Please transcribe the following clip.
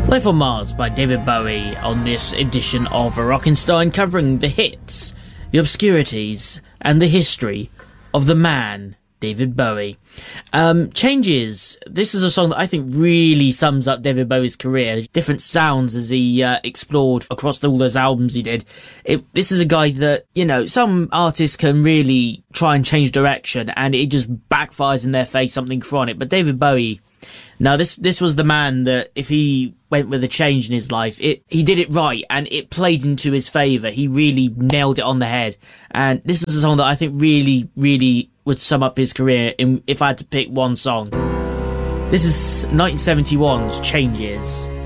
Life on Mars by David Bowie on this edition of Rockenstein, covering the hits, the obscurities, and the history of the man, David Bowie. Changes. This is a song that I think really sums up David Bowie's career. Different sounds as he explored across all those albums he did. This is a guy that, you know, some artists can really try and change direction and it just backfires in their face, something chronic. But David Bowie, now this was the man that if he went with a change in his life, he did it right and it played into his favour. He really nailed it on the head. And this is a song that I think really would sum up his career if I had to pick one song. This is 1971's Changes.